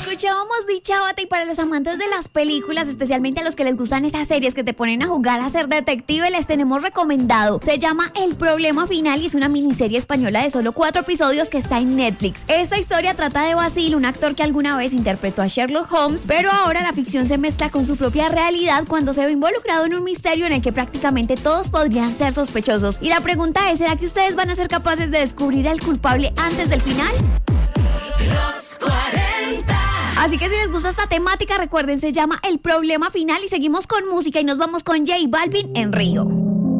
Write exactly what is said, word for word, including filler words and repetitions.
Escuchábamos Dicha Bata, y para los amantes de las películas, especialmente a los que les gustan esas series que te ponen a jugar a ser detective, les tenemos recomendado. Se llama El Problema Final y es una miniserie española de solo cuatro episodios que está en Netflix. Esta historia trata de Basil, un actor que alguna vez interpretó a Sherlock Holmes, pero ahora la ficción se mezcla con su propia realidad cuando se ve involucrado en un misterio en el que prácticamente todos podrían ser sospechosos. Y la pregunta es, ¿será que ustedes van a ser capaces de descubrir al culpable antes del final? Los cuarenta. Así que si les gusta esta temática, recuerden, se llama El Problema Final, y seguimos con música y nos vamos con J Balvin en Río.